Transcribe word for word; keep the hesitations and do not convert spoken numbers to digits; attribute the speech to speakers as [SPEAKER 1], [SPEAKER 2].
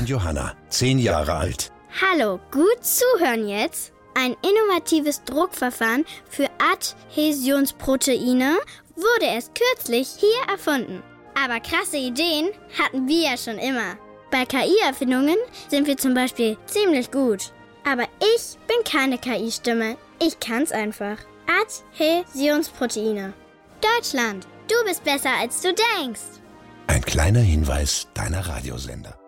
[SPEAKER 1] und Johanna, zehn Jahre alt.
[SPEAKER 2] Hallo, gut zuhören jetzt. Ein innovatives Druckverfahren für Adhäsionsproteine wurde erst kürzlich hier erfunden. Aber krasse Ideen hatten wir ja schon immer. Bei K I-Erfindungen sind wir zum Beispiel ziemlich gut. Aber ich bin keine K I-Stimme. Ich kann's einfach. Adhäsionsproteine. Deutschland, du bist besser, als du denkst.
[SPEAKER 1] Ein kleiner Hinweis deiner Radiosender.